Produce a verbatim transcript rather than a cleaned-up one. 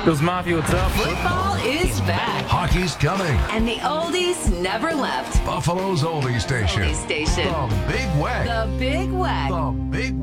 Bills Mafia, what's up? Football is back. Hockey's coming. And the oldies never left. Buffalo's oldie station. Oldie station. The Big Wack. The Big Wack. The Big